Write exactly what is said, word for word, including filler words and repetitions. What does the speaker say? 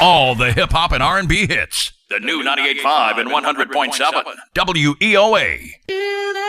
All the hip-hop and R and B hits. The new ninety-eight point five and one hundred point seven W E O A.